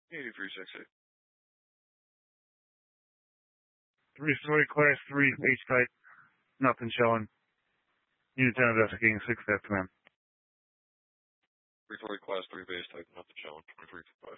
8368. 3-story class 3 H-type. Nothing showing. Unit 10 investigating 6 deaths, man. 3-story class 3 base type, nothing showing. 2325.